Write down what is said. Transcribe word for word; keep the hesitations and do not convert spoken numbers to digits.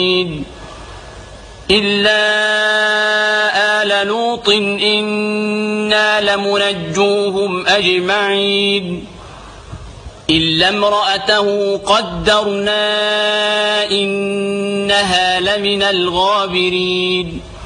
إلا آل لوط إنا لمنجوهم أجمعين إلا امرأته قدرنا إنها لمن الغابرين